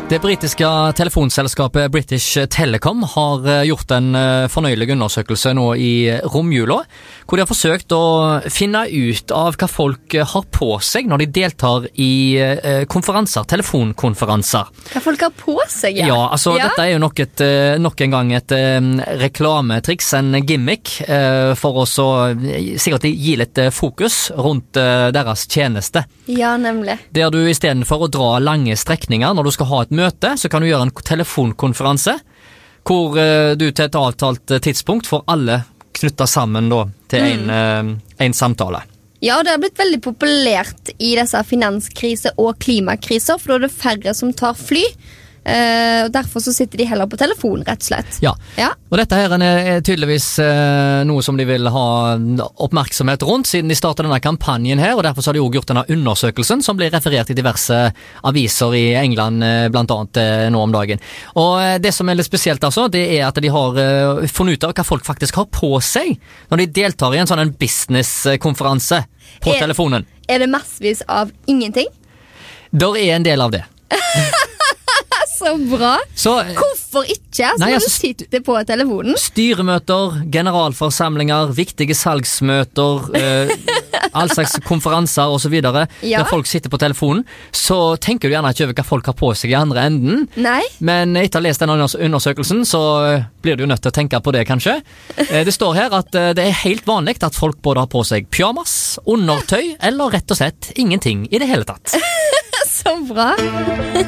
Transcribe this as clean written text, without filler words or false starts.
Det britiske telefonselskapet British Telecom har gjort en fornøyelig undersøkelse nå i romjula, hvor de har forsøkt å finne ut av hva folk har på seg når de deltar i konferanser, telefonkonferanser. Hva folk har på seg, ja. Ja, altså dette er jo nok en gang et reklametriks, en gimmick, for å så sikkert gi litt fokus rundt deres tjeneste. Ja, nemlig. Der du i stedet for å dra lange strekninger når du skal ha et møte, så kan du gjøre en telefonkonferanse hvor du til et avtalt tidspunkt får alle knyttet sammen da, til en samtale. Ja, det har blitt veldig populært i disse finanskriser og klimakriser, for da er det færre som tar fly. Og derfor så sitter de heller på telefon, rett og slett. Ja. Og dette her er tydeligvis noe som de vil ha oppmerksomhet rundt, siden de startet denne kampanjen her, og derfor så har de også gjort denne undersøkelsen, som blir referert i diverse aviser i England, blant annet nå om dagen. Og det som er litt spesielt altså, det er at de har funnet ut av hva folk faktisk har på seg, når de deltar i en sånn business-konferanse på telefonen. Er det massevis av ingenting? Der er en del av det. Så bra. Hvorfor ikke? Når du sitter på telefonen. Styremøter, generalforsamlinger, viktige salgsmøter, all slags konferanser og så videre, der folk sitter på telefonen, så tenker du gjerne ikke over hva folk har på seg i andre enden. Nei. Men etter å ha lest denne undersøkelsen, så blir du jo nødt til å tenke på det, kanskje. Det står her at det er helt vanlig at folk både har på seg pyjamas, undertøy, eller rett og slett ingenting i det hele tatt. Så bra.